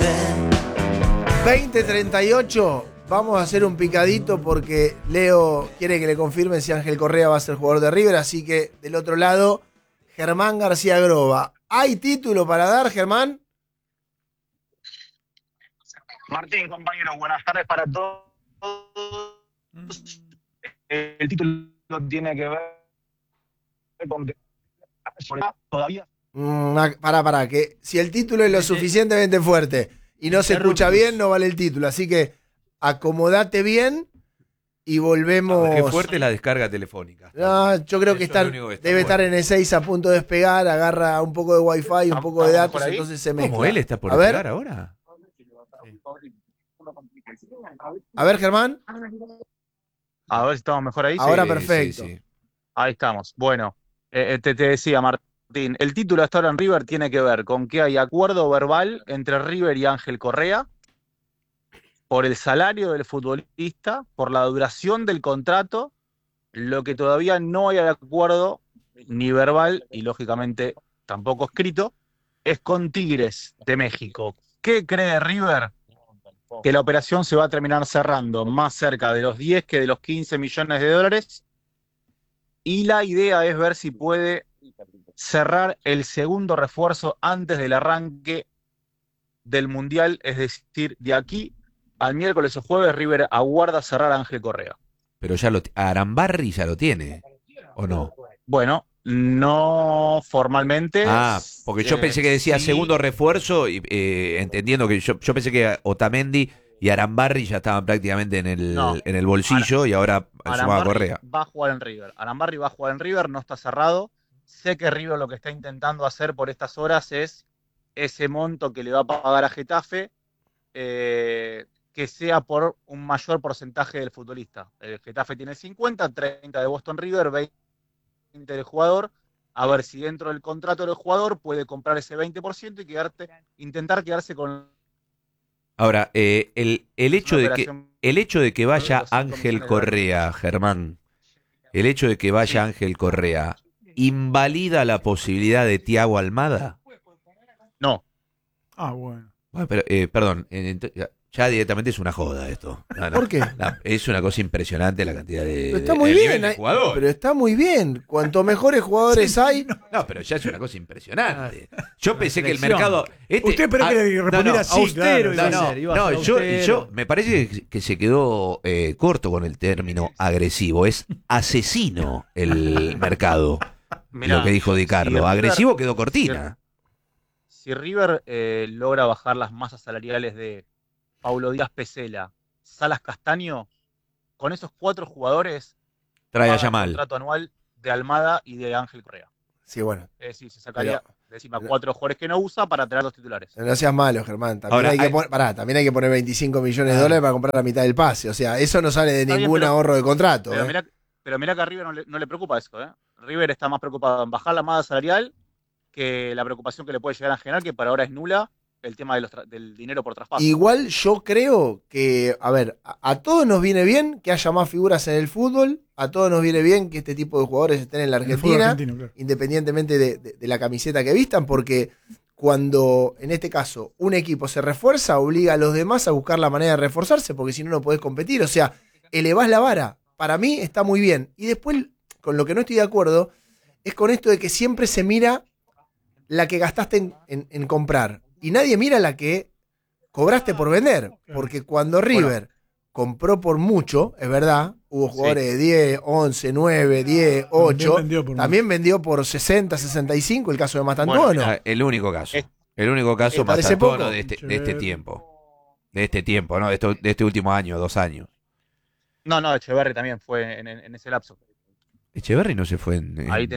20:38, vamos a hacer un picadito porque Leo quiere que le confirmen si Ángel Correa va a ser jugador de River, así que del otro lado, Germán García Groba. ¿Hay título para dar, Germán? Martín, compañeros, buenas tardes para todos. El título tiene que ver con todavía. Pará, que si el título es lo suficientemente fuerte y no se escucha bien, no vale el título. Así que acomodate bien y volvemos. Qué fuerte la descarga telefónica. No, yo creo que debe estar en E6 a punto de despegar, agarra un poco de wifi, un poco de datos, entonces se mezcla. ¿Cómo él está por despegar ahora? A ver, Germán. A ver si estamos mejor ahí. Ahora perfecto. Sí. Ahí estamos. Bueno, te decía, Martín, el título hasta ahora en River tiene que ver con que hay acuerdo verbal entre River y Ángel Correa por el salario del futbolista, por la duración del contrato. Lo que todavía no hay acuerdo, ni verbal, y lógicamente tampoco escrito, es con Tigres de México. ¿Qué cree River? Que la operación se va a terminar cerrando más cerca de los 10 que de los 15 millones de dólares. Y la idea es ver si puede cerrar el segundo refuerzo antes del arranque del Mundial, es decir, de aquí al miércoles o jueves, River aguarda cerrar a Ángel Correa. Pero ya Arambarri ya lo tiene, ¿o no? Bueno, no formalmente. Porque yo pensé que decía sí. Segundo refuerzo, y, entendiendo que yo pensé que Otamendi y Arambarri ya estaban prácticamente en el bolsillo y ahora sumaba Correa. Va a jugar en River. Arambarri va a jugar en River, no está cerrado. Sé que River lo que está intentando hacer por estas horas es ese monto que le va a pagar a Getafe, que sea por un mayor porcentaje del futbolista. El Getafe tiene 50, 30 de Boston River, 20 del jugador. A ver si dentro del contrato del jugador puede comprar ese 20% y intentar quedarse con... Ahora, el hecho de que vaya Ángel Correa, Germán, el hecho de que vaya Ángel Correa, ¿invalida la posibilidad de Thiago Almada? No. Bueno. Pero, perdón, ya directamente es una joda esto. ¿Por qué? Es una cosa impresionante la cantidad de, pero está muy bien, de jugadores. Pero está muy bien. Cuanto mejores jugadores hay... No, pero ya es una cosa impresionante. Yo pensé que el mercado... Usted esperó que respondiera así, austero, claro. Yo me parece que se quedó corto con el término agresivo. Es asesino el mercado. Mirá, lo que dijo Di Carlo. Agresivo quedó cortina. Si River logra bajar las masas salariales de Paulo Díaz Pesela, Salas Castaño, con esos 4 jugadores trae a Yamal. El contrato anual de Almada y de Ángel Correa. Sí, bueno. Sí, se sacaría de encima 4 jugadores que no usa para traer los titulares. No seas malo, Germán. También, también hay que poner 25 millones de dólares para comprar la mitad del pase. O sea, eso no sale de ningún ahorro de contrato. Pero mirá que a River no le preocupa eso. River está más preocupado en bajar la masa salarial que la preocupación que le puede llegar a generar, que para ahora es nula, el tema del dinero por traspaso. Igual yo creo que, a ver, a todos nos viene bien que haya más figuras en el fútbol, a todos nos viene bien que este tipo de jugadores estén en la Argentina, claro, independientemente de la camiseta que vistan, porque cuando, en este caso, un equipo se refuerza, obliga a los demás a buscar la manera de reforzarse, porque si no, no podés competir. O sea, elevás la vara. Para mí está muy bien. Y después, con lo que no estoy de acuerdo, es con esto de que siempre se mira la que gastaste en comprar. Y nadie mira la que cobraste por vender. Porque cuando River compró por mucho, es verdad, hubo jugadores de 10, 11, 9, 10, 8. También vendió por 60, 65, el caso de Mastantuono. Bueno, el único caso. El único caso Mastantuono de este tiempo. De este tiempo, ¿no? De este último año, 2 años. No, Echeverri también fue en ese lapso. ¿Echeverri no se fue en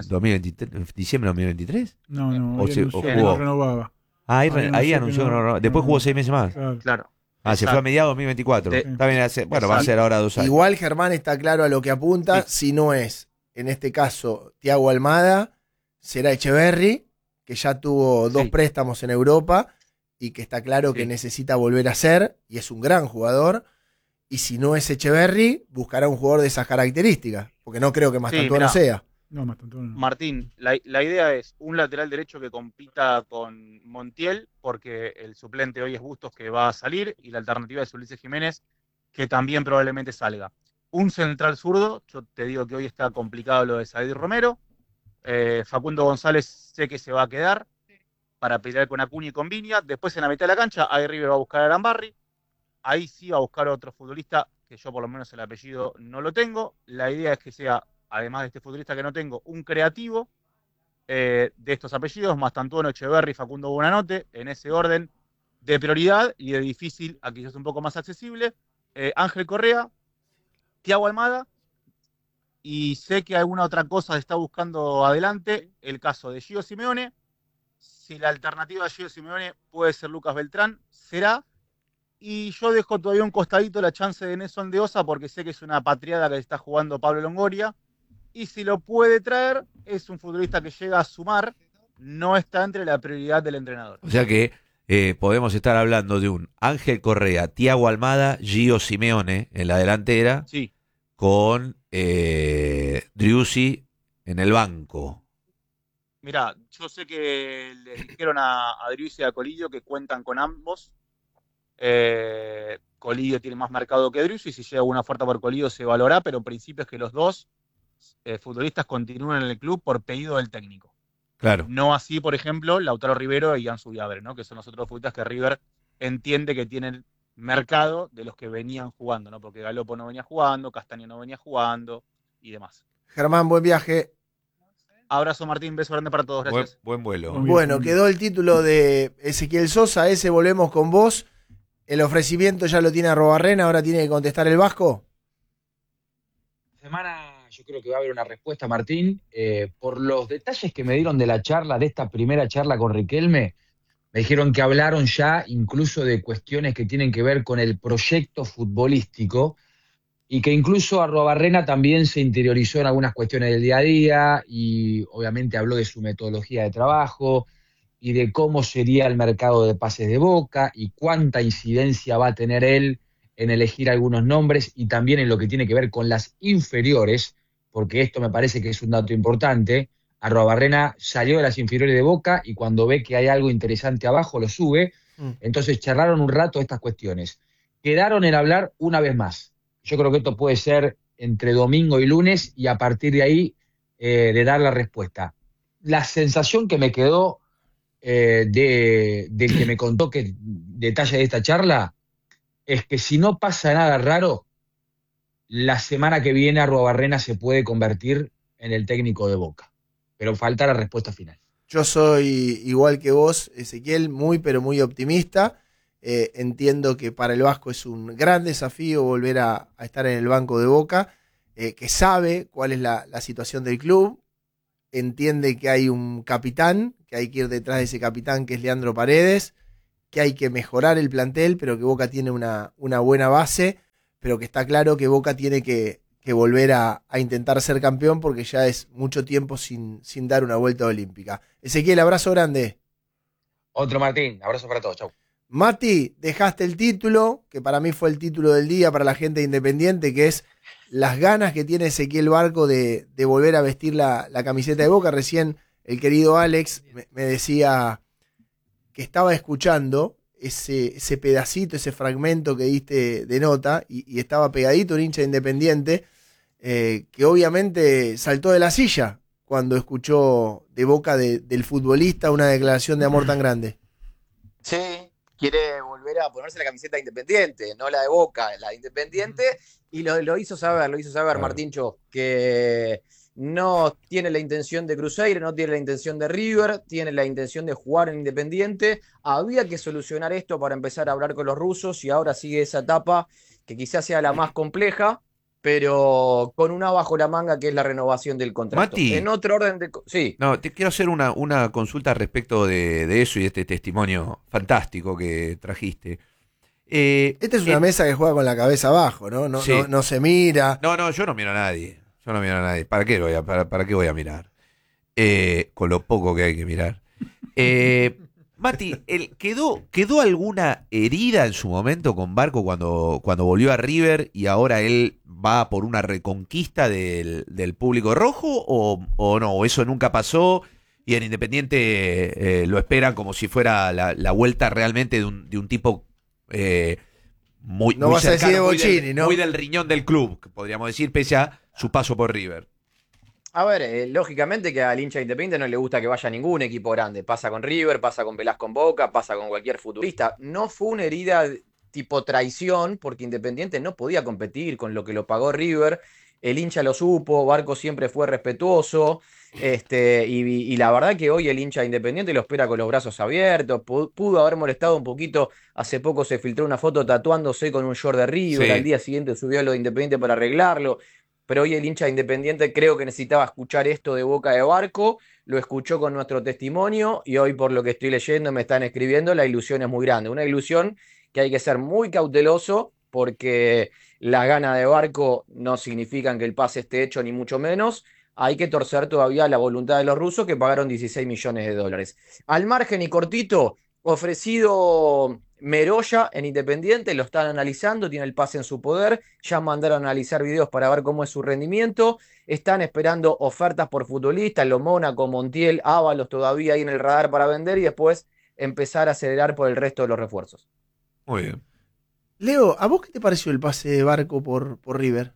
2023, diciembre de 2023? No, no renovaba. Ahí anunció que no renovaba. Después jugó 6 meses más. Claro. Se fue a mediados de 2024. Está bien, va a ser ahora 2 años. Igual Germán está claro a lo que apunta. Sí. Si no es, en este caso, Thiago Almada, será Echeverri, que ya tuvo 2 préstamos en Europa y que está claro que necesita volver a ser, y es un gran jugador. Y si no es Echeverri, buscará un jugador de esas características, porque no creo que Mastantuono sea. No, Mastantuono no. Martín, la idea es un lateral derecho que compita con Montiel, porque el suplente hoy es Bustos, que va a salir, y la alternativa es Ulises Jiménez, que también probablemente salga. Un central zurdo, yo te digo que hoy está complicado lo de Sadir Romero. Facundo González sé que se va a quedar para pelear con Acuña y con Viña. Después en la mitad de la cancha, ahí River va a buscar a Arambarri. Ahí sí va a buscar a otro futbolista, que yo por lo menos el apellido no lo tengo. La idea es que sea, además de este futbolista que no tengo, un creativo de estos apellidos, Mastantuono, Echeverri, Facundo Buonanotte, en ese orden de prioridad y de difícil a quizás un poco más accesible. Ángel Correa, Thiago Almada, y sé que alguna otra cosa está buscando adelante, el caso de Gio Simeone. Si la alternativa a Gio Simeone puede ser Lucas Beltrán, será. Y yo dejo todavía un costadito la chance de Nelson de Osa, porque sé que es una patriada que está jugando Pablo Longoria. Y si lo puede traer, es un futbolista que llega a sumar, no está entre la prioridad del entrenador. O sea que podemos estar hablando de un Ángel Correa, Thiago Almada, Gio Simeone en la delantera, Sí. con Driussi en el banco. Mirá, yo sé que le dijeron a Driussi y a Colillo que cuentan con ambos. Colillo tiene más mercado que Driussi, si llega alguna oferta por Colillo se valorará, pero en principio es que los dos futbolistas continúen en el club por pedido del técnico. Claro. No así, por ejemplo, Lautaro Rivero y Ansu Viabre, ¿no? Que son los otros futbolistas que River entiende que tienen mercado de los que venían jugando, ¿no? Porque Galopo no venía jugando, Castaño no venía jugando y demás. Germán, buen viaje. Abrazo, Martín, beso grande para todos, gracias. Buen vuelo. Bueno, quedó el título de Ezequiel Sosa, ese volvemos con vos. El ofrecimiento ya lo tiene Arrobarrena, ahora tiene que contestar el Vasco. Semana yo creo que va a haber una respuesta, Martín. Por los detalles que me dieron de la charla, de esta primera charla con Riquelme, me dijeron que hablaron ya incluso de cuestiones que tienen que ver con el proyecto futbolístico y que incluso Arrobarrena también se interiorizó en algunas cuestiones del día a día y obviamente habló de su metodología de trabajo y de cómo sería el mercado de pases de Boca y cuánta incidencia va a tener él en elegir algunos nombres y también en lo que tiene que ver con las inferiores, porque esto me parece que es un dato importante. Arrobarrena salió de las inferiores de Boca y cuando ve que hay algo interesante abajo lo sube. Entonces charlaron un rato estas cuestiones. Quedaron en hablar una vez más. Yo creo que esto puede ser entre domingo y lunes y a partir de ahí de dar la respuesta. La sensación que me quedó del que me contó que detalle de esta charla es que si no pasa nada raro, la semana que viene Arrobarrena se puede convertir en el técnico de Boca. Pero falta la respuesta final. Yo soy igual que vos, Ezequiel, muy pero muy optimista. Entiendo que para el Vasco es un gran desafío volver a estar en el banco de Boca, que sabe cuál es la situación del club, entiende que hay un capitán, que hay que ir detrás de ese capitán que es Leandro Paredes, que hay que mejorar el plantel, pero que Boca tiene una buena base, pero que está claro que Boca tiene que volver a intentar ser campeón porque ya es mucho tiempo sin dar una vuelta olímpica. Ezequiel, abrazo grande. Otro Martín, abrazo para todos, chau. Mati, dejaste el título, que para mí fue el título del día para la gente de Independiente, que es las ganas que tiene Ezequiel Barco de volver a vestir la camiseta de Boca. Recién el querido Alex me decía que estaba escuchando ese pedacito, ese fragmento que diste de nota, y estaba pegadito un hincha de Independiente, que obviamente saltó de la silla cuando escuchó de boca del futbolista una declaración de amor tan grande. Sí, quiere volver a ponerse la camiseta de Independiente, no la de Boca, la de Independiente, y lo hizo saber Martíncho, que no tiene la intención de Cruzeiro, no tiene la intención de River, tiene la intención de jugar en Independiente. Había que solucionar esto para empezar a hablar con los rusos y ahora sigue esa etapa que quizás sea la más compleja, pero con una bajo la manga que es la renovación del contrato. Mati, en otro orden de... Sí. No, te quiero hacer una consulta respecto de eso y de este testimonio fantástico que trajiste. Esta es una mesa que juega con la cabeza abajo, ¿no? No, sí. no se mira. No, yo no miro a nadie. ¿Para qué voy a mirar? Con lo poco que hay que mirar. Mati, ¿quedó alguna herida en su momento con Barco cuando volvió a River y ahora él va por una reconquista del público rojo o no? ¿O eso nunca pasó y en Independiente lo esperan como si fuera la vuelta realmente de un tipo muy, no muy vas cercano, a decir de Bocini, ¿no? Muy del riñón del club, podríamos decir, pese a su paso por River? A ver, lógicamente que al hincha Independiente no le gusta que vaya ningún equipo grande. Pasa con River, pasa con Velasco en Boca, pasa con cualquier futbolista. No fue una herida tipo traición, porque Independiente no podía competir con lo que lo pagó River. El hincha lo supo, Barco siempre fue respetuoso. Y la verdad que hoy el hincha Independiente lo espera con los brazos abiertos. Pudo haber molestado un poquito. Hace poco se filtró una foto tatuándose con un short de River. Sí. Al día siguiente subió lo de Independiente para arreglarlo. Pero hoy el hincha Independiente creo que necesitaba escuchar esto de boca de Barco, lo escuchó con nuestro testimonio y hoy por lo que estoy leyendo me están escribiendo, la ilusión es muy grande, una ilusión que hay que ser muy cauteloso porque las ganas de Barco no significan que el pase esté hecho ni mucho menos, hay que torcer todavía la voluntad de los rusos que pagaron 16 millones de dólares. Al margen y cortito, ofrecido Meroya en Independiente, lo están analizando, tiene el pase en su poder, ya mandaron a analizar videos para ver cómo es su rendimiento, están esperando ofertas por futbolistas, lo Mónaco, Montiel, Ábalos todavía ahí en el radar para vender y después empezar a acelerar por el resto de los refuerzos. Muy bien. Leo, ¿a vos qué te pareció el pase de Barco por River?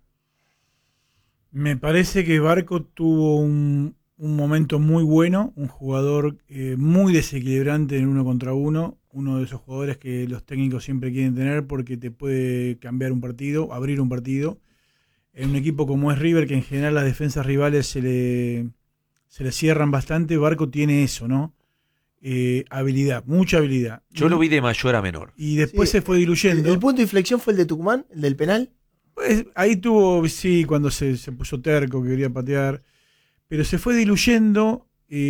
Me parece que Barco tuvo un momento muy bueno, un jugador muy desequilibrante en 1 contra 1, uno de esos jugadores que los técnicos siempre quieren tener porque te puede cambiar un partido, abrir un partido. En un equipo como es River, que en general las defensas rivales se le cierran bastante, Barco tiene eso, ¿no? Habilidad, mucha habilidad. Yo lo vi de mayor a menor. Y después se fue diluyendo. ¿El punto de inflexión fue el de Tucumán, el del penal? Pues ahí tuvo, sí, cuando se puso terco, que quería patear, pero se fue diluyendo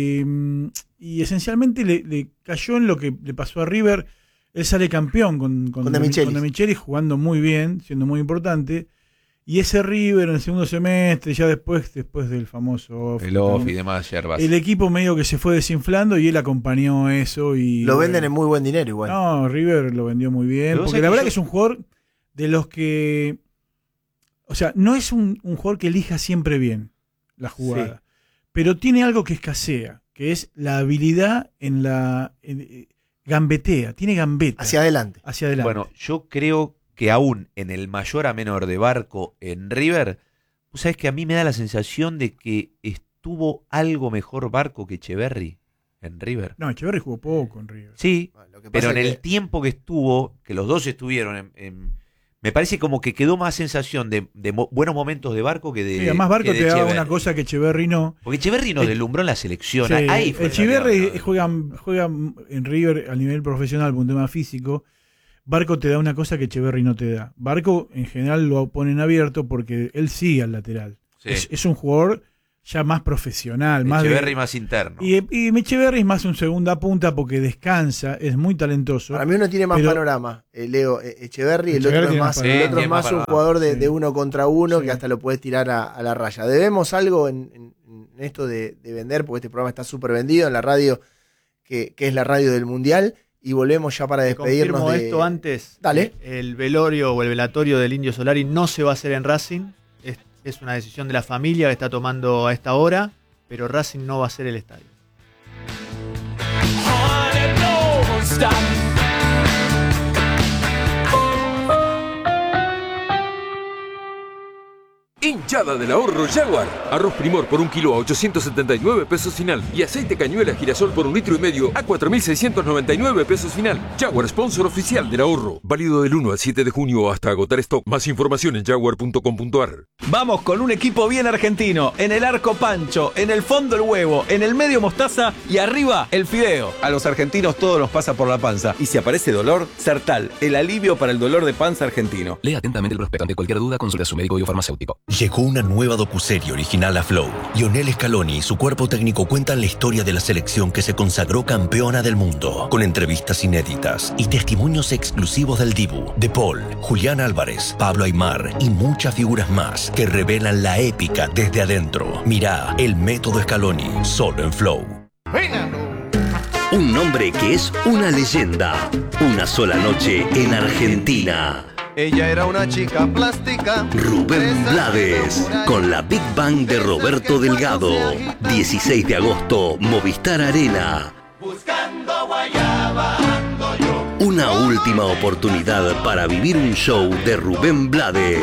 y esencialmente le cayó en lo que le pasó a River. Él sale campeón con De Michelis, jugando muy bien, siendo muy importante. Y ese River en el segundo semestre, ya después del famoso El off y demás yerbas. el equipo medio que se fue desinflando y él acompañó eso. Y lo venden en muy buen dinero igual. No, River lo vendió muy bien. Porque la verdad que es un jugador de los que... O sea, no es un jugador que elija siempre bien la jugada. Sí. Pero tiene algo que escasea, que es la habilidad en gambetea, tiene gambeta. Hacia adelante. Bueno, yo creo que aún en el mayor a menor de Barco en River, ¿vos sabés que a mí me da la sensación de que estuvo algo mejor Barco que Echeverri en River? No, Echeverri jugó poco en River. Sí, pero en el tiempo que estuvo, que los dos estuvieron me parece como que quedó más sensación de buenos momentos de Barco que de. Sí, además Barco te daba Echeverri. Una cosa que Echeverri no. Porque Echeverri nos deslumbró en la selección. Sí, Ahí fue Echeverri juega en River a nivel profesional por un tema físico. Barco te da una cosa que Echeverri no te da. Barco en general lo ponen abierto porque él sigue al lateral. Sí. Es un jugador ya más profesional. Echeverri más interno. Y Echeverri es más un segunda punta porque descansa, es muy talentoso. Para mí uno tiene más panorama, Leo. Echeverri, el otro es más un jugador de 1 contra 1 que hasta lo puedes tirar a la raya. ¿Debemos algo en esto de vender? Porque este programa está súper vendido en la radio, que es la radio del Mundial. Y volvemos ya para despedirnos. Confirmo esto antes. Dale. El velorio o el velatorio del Indio Solari no se va a hacer en Racing. Es una decisión de la familia que está tomando a esta hora, pero Racing no va a ser el estadio. Hinchada del ahorro Jaguar. Arroz Primor por 1 kilo a 879 pesos final. Y aceite cañuela girasol por 1,5 litros a 4.699 pesos final. Jaguar, sponsor oficial del ahorro. Válido del 1 al 7 de junio hasta agotar stock. Más información en jaguar.com.ar. Vamos con un equipo bien argentino. En el arco Pancho, en el fondo el huevo, en el medio mostaza y arriba el fideo. A los argentinos todo nos pasa por la panza. Y si aparece dolor, Sertal, el alivio para el dolor de panza argentino. Lea atentamente el prospecto. Ante cualquier duda, consulte a su médico o farmacéutico. Llegó una nueva docuserie original a Flow. Lionel Scaloni y su cuerpo técnico cuentan la historia de la selección que se consagró campeona del mundo, con entrevistas inéditas y testimonios exclusivos del Dibu, De Paul, Julián Álvarez, Pablo Aimar y muchas figuras más que revelan la épica desde adentro. Mirá El Método Scaloni, solo en Flow. Un nombre que es una leyenda. Una sola noche en Argentina. Ella era una chica plástica. Rubén Blades, con la Big Bang de Roberto Delgado. 16 de agosto, Movistar Arena. Buscando guayaba ando yo. Una última oportunidad para vivir un show de Rubén Blades.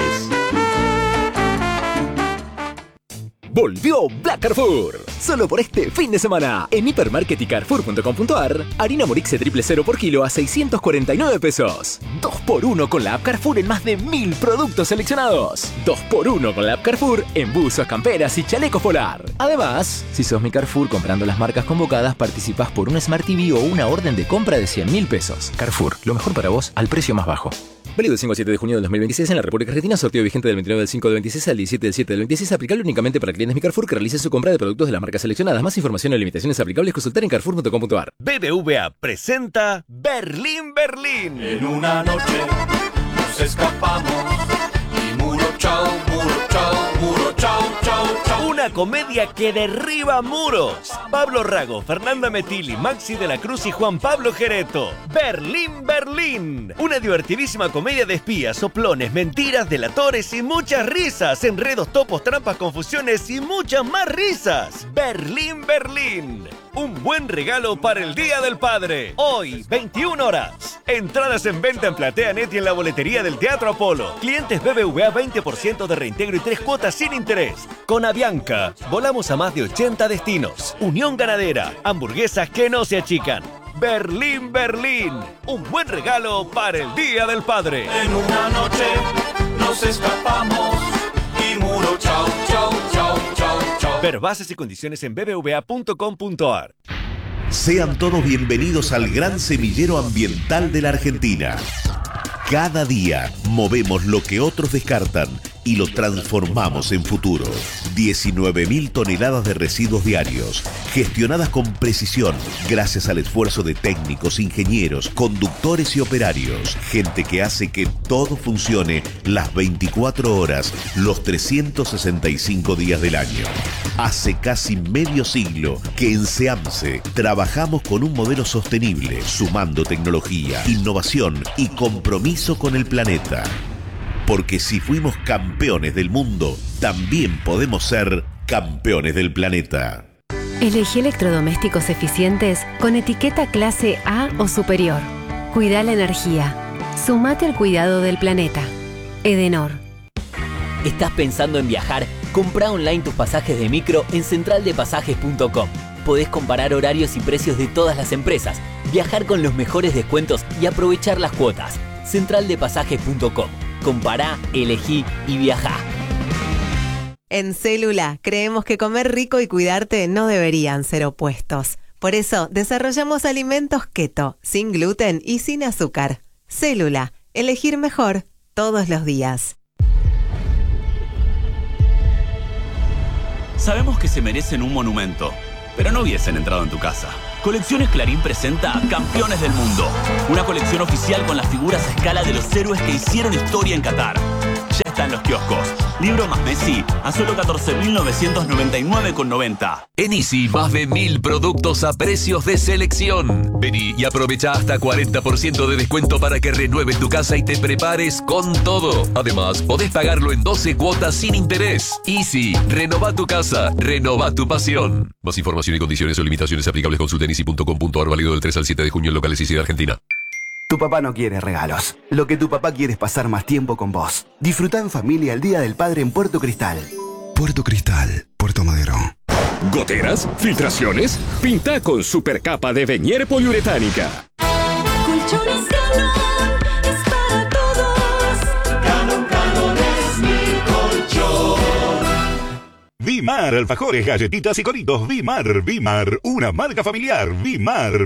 Volvió Black Carrefour. Solo por este fin de semana. En Hipermarket y Carrefour.com.ar, harina Morixe 000 por kilo a 649 pesos. 2x1 con la app Carrefour en más de 1000 productos seleccionados. 2x1 con la app Carrefour en buzos, camperas y chalecos polar. Además, si sos mi Carrefour comprando las marcas convocadas, participás por un Smart TV o una orden de compra de 100.000 pesos. Carrefour, lo mejor para vos al precio más bajo. Válido del 5 al 7 de junio del 2026 en la República Argentina. Sorteo vigente del 29 del 5 del 26 al 17 del 7 del 26. Aplicable únicamente para clientes Mi Carrefour que realicen su compra de productos de las marcas seleccionadas. Más información y limitaciones aplicables consultar en carrefour.com.ar. BBVA presenta Berlín, Berlín. En una noche nos escapamos y muro chao, muro chao, chao, chao. Una comedia que derriba muros. Pablo Rago, Fernanda Metilli, Maxi de la Cruz y Juan Pablo Gereto. Berlín, Berlín. Una divertidísima comedia de espías, soplones, mentiras, delatores y muchas risas. Enredos, topos, trampas, confusiones y muchas más risas. Berlín, Berlín. Un buen regalo para el Día del Padre. Hoy, 21 horas. Entradas en venta en PlateaNet y en la boletería del Teatro Apolo. Clientes BBVA 20% de reintegro y 3 cuotas sin interés. Con Avianca, volamos a más de 80 destinos. Unión Ganadera, hamburguesas que no se achican. Berlín, Berlín. Un buen regalo para el Día del Padre. En una noche nos escapamos y muro chao, chao, chao, chao, chao. Ver bases y condiciones en bbva.com.ar. Sean todos bienvenidos al gran semillero ambiental de la Argentina. Cada día movemos lo que otros descartan y lo transformamos en futuro. 19.000 toneladas de residuos diarios, gestionadas con precisión, gracias al esfuerzo de técnicos, ingenieros, conductores y operarios. Gente que hace que todo funcione las 24 horas, los 365 días del año. Hace casi medio siglo que en SEAMSE trabajamos con un modelo sostenible, sumando tecnología, innovación y compromiso con el planeta. Porque si fuimos campeones del mundo, también podemos ser campeones del planeta. Elegí electrodomésticos eficientes con etiqueta clase A o superior. Cuida la energía. Sumate al cuidado del planeta. Edenor. ¿Estás pensando en viajar? Compra online tus pasajes de micro en centraldepasajes.com. Podés comparar horarios y precios de todas las empresas, viajar con los mejores descuentos y aprovechar las cuotas. Centraldepasajes.com. Compará, elegí y viajá. En Célula creemos que comer rico y cuidarte no deberían ser opuestos. Por eso desarrollamos alimentos keto, sin gluten y sin azúcar. Célula, elegir mejor todos los días. Sabemos que se merecen un monumento, pero no hubiesen entrado en tu casa. Colecciones Clarín presenta Campeones del Mundo, una colección oficial con las figuras a escala de los héroes que hicieron historia en Qatar. Ya está en los kioscos. Libro más Messi a solo 14.999,90. En Easy, más de 1000 productos a precios de selección. Vení y aprovecha hasta 40% de descuento para que renueves tu casa y te prepares con todo. Además, podés pagarlo en 12 cuotas sin interés. Easy, renova tu casa, renova tu pasión. Más información y condiciones o limitaciones aplicables consulta en easy.com.ar, válido del 3 al 7 de junio en locales Easy de Argentina. Tu papá no quiere regalos. Lo que tu papá quiere es pasar más tiempo con vos. Disfruta en familia el Día del Padre en Puerto Cristal. Puerto Cristal, Puerto Madero. ¿Goteras? ¿Filtraciones? Pinta con supercapa de Venier poliuretánica. Colchones Calón es para todos. Calón, Calón es mi colchón. Vimar, alfajores, galletitas y coritos. Vimar, una marca familiar. Vimar.